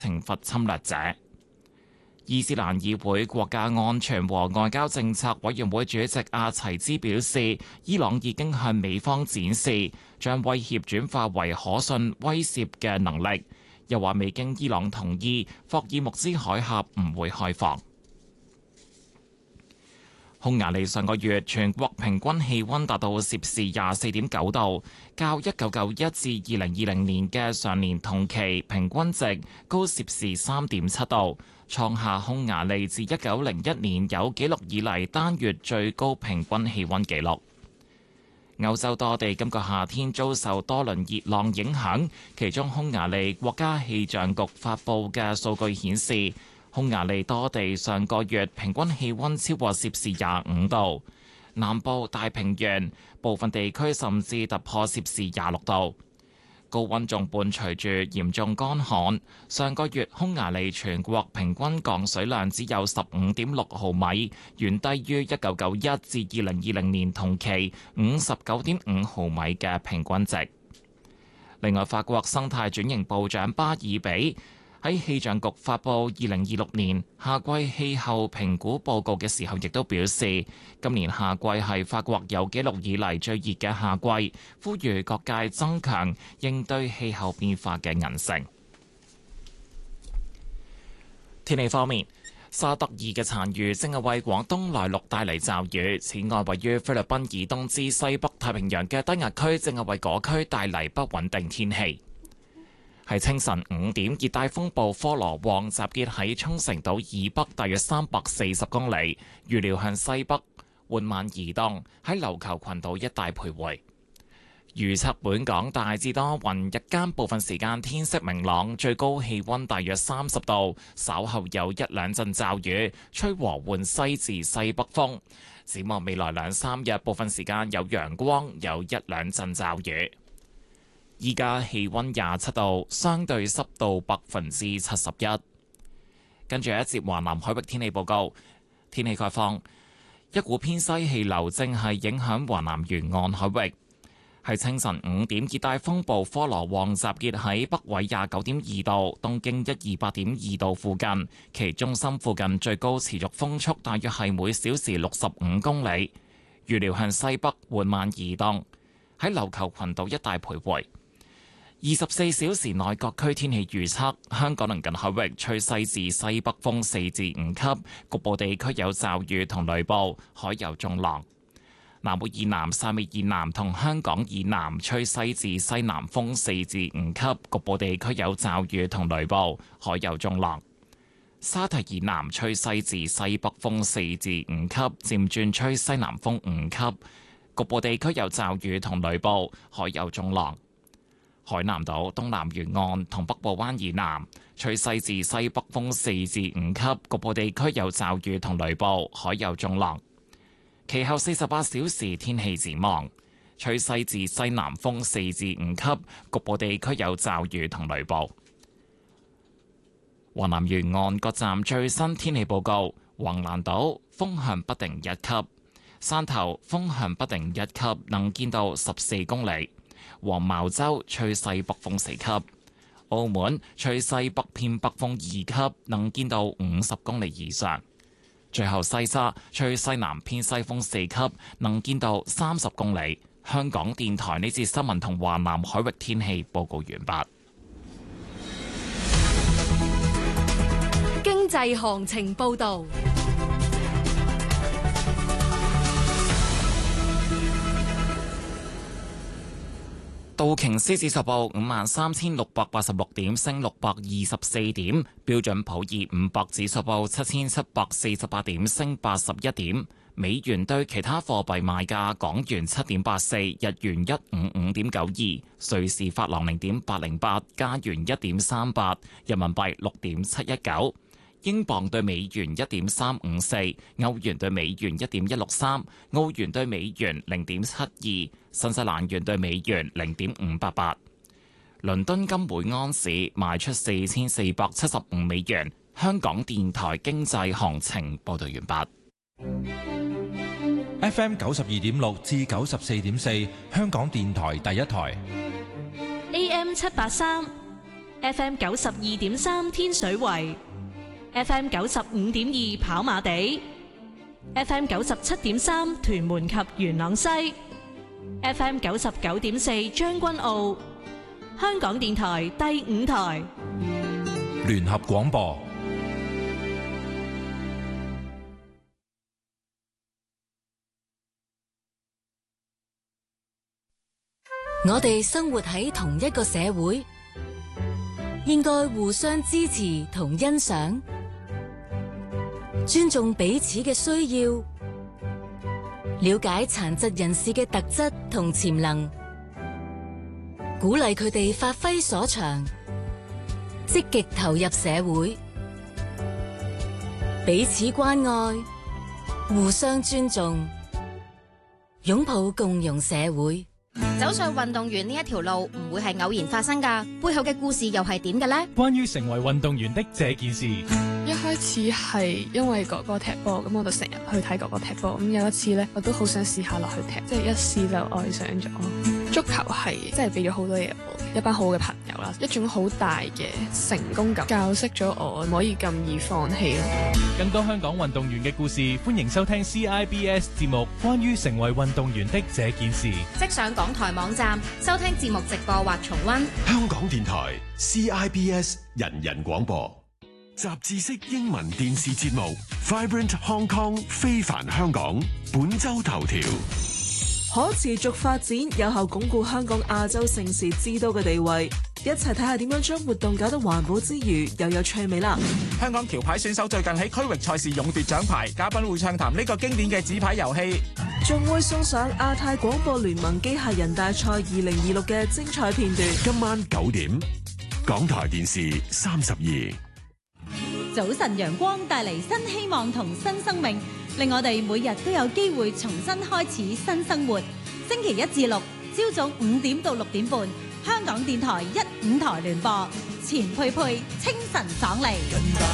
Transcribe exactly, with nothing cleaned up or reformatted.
懲罰侵略者。伊斯蘭議會國家安全和外交政策委員會主席阿齊茲表示，伊朗已經向美方展示將威脅轉化為可信威懾嘅能力，又話未經伊朗同意，霍爾木茲海峽唔會開放。匈牙利上個月全國平均氣溫達到攝氏廿四點九度，較一九九一至二零二零年嘅上年同期平均值高攝氏三點七度，創下匈牙利自一九零一年有紀錄以嚟單月最高平均氣溫紀錄。歐洲多地今個夏天遭受多輪熱浪影響，其中匈牙利國家氣象局發布嘅數據顯示，匈牙利多地上個月平均氣溫超過攝氏廿五度，南部大平原部分地區甚至突破攝氏廿六度。高溫仲伴隨住嚴重乾旱，上個月匈牙利全國平均降水量只有十五點六毫米，遠低於一九九一至二零二零年同期五十九點五毫米嘅平均值。另外，法國生態轉型部長巴爾比喺氣象局發布二零二六年夏季氣候評估報告嘅時候，亦都表示，今年夏季係法國有紀錄以嚟最熱嘅夏季，呼籲各界增強應對氣候變化嘅韌性。天氣方面，沙德爾嘅殘餘正係為廣東內陸帶嚟驟雨，此外，位於菲律賓以東至西北太平洋嘅低壓區正係為嗰區帶嚟不穩定天氣。喺清晨五點，熱帶風暴科羅旺集結喺沖繩島以北大約三百四十公里，預料向西北緩慢移動，喺琉球群島一帶徘徊。預測本港大致多雲，日間部分時間天色明朗，最高氣溫大約三十度，稍後有一兩陣驟雨，吹和緩西至西北風。展望未來兩三日，部分時間有陽光，有一兩陣驟雨。依家氣溫廿七度，相對濕度百分之七十一。跟住一節華南海域天氣報告，天氣概況：一股偏西氣流正係影響華南沿岸海域。喺清晨五點，熱帶風暴科羅旺集結喺北緯廿九點二度、東經一二八點二度附近，其中心附近最高持續風速大約係每小時六十五公里，預料向西北緩慢移動，喺琉球群島一帶徘徊。二十四小時內各區天氣預測：香港鄰近海域吹西至西北風四至五級，局部地區有驟雨同雷暴，海有中浪。南澳以南、汕尾以南同香港以南吹西至西南風四至五級，局部地區有驟雨同雷暴，海有中浪。沙堤以南吹西至西北風四至五級，漸轉吹西南風五級，局部地區有驟雨同雷暴，海有中浪。海南島東南沿岸同北部灣以南吹西至西北風四至五級，局部地區有驟雨同雷暴，海有中浪。其後四十八小時天氣展望：吹西至西南風四至五級，局部地區有驟雨同雷暴。華南沿岸各站最新天氣報告：橫瀾島風向不定一級，汕頭風向不定一級，能見度十四公里。黃茅洲吹西北風四級，澳門吹西北偏北風二級，能見度五十公里以上。最後西沙吹西南偏西風四級，能見度三十公里。香港電台呢節新聞同華南海域天氣報告完畢。 經濟行情報道。 道瓊斯指數報五萬三千六百八十六點，升六百二十四點。標準普爾五百指數報七千七百四十八點，升八十一點。美元對其他貨幣賣價：港元七點八四，日元一五五點九二，瑞士法郎零點八零八，加元一點三八，人民幣六點七一九。英鎊對美元一點三五四，歐元對美元一點一六三，澳元對美元零點七二，新西蘭元對美元零點五八八。倫敦金每盎司賣出四千四百七十五美元。香港電台經濟行情報道完畢。 F M 九十二點六至九十四點四，香港電台第一台。 A M 七八三。 F M 九十二點三天水圍，F M 九十五點二跑馬地，F M 九十七點三屯門及元朗西，F M 九十九點四將軍澳，香港電台第五台聯合廣播。 我哋生活喺同一個社會，應該互相支持同欣賞，尊重彼此嘅需要，了解殘疾人士嘅特質同潛能，鼓勵佢哋發揮所長，積極投入社會，彼此關愛，互相尊重，擁抱共融社會。 走上運動員呢一條路唔會係偶然發生㗎，背後嘅故事又係點嘅呢？ 關於成為運動員的這件事， 一開始係因為哥哥踢波，咁我就成日去睇哥哥踢波。咁有一次呢，我都好想試下落去踢，即係一試就愛上咗。足球係真係俾咗好多嘢我，一班好嘅朋友啦，一種好大嘅成功感，教識咗我唔可以咁易放棄咯。 更多香港運動員嘅故事，歡迎收聽 C I B S 節目《關於成為運動員的這件事》， 即上港台網站收聽節目直播或重溫。 香港電台 C I B S 人人廣播，雜誌式英文電視節目 Vibrant Hong Kong 非凡香港本周頭條。 可持續發展有效鞏固香港亞洲盛事之都嘅地位，一齊睇下點樣將活動搞得環保之餘又有趣味啦！ 香港橋牌選手最近喺區域賽事勇奪獎牌，嘉賓會暢談呢個經典嘅紙牌遊戲， 仲會送上亞太廣播聯盟機械人大賽二零二六嘅精彩片段。 今晚九點，港台電視三十二。 早晨陽光帶嚟新希望同新生命，令我哋每日都有機會重新開始新生活。星期一至六朝早五點到六點半，香港電台一五台聯播，錢佩佩清晨爽利。